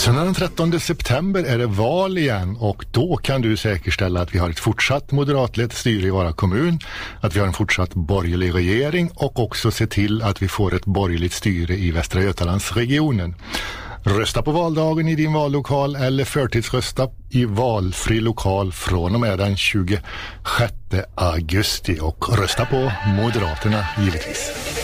Sen den 13 september är det val igen och då kan du säkerställa att vi har ett fortsatt moderatlett styre i Vara kommun, att vi har en fortsatt borgerlig regering och också se till att vi får ett borgerligt styre i Västra Götalandsregionen. Rösta på valdagen i din vallokal eller förtidsrösta i valfri lokal från och med den 26 augusti och rösta på Moderaterna givetvis.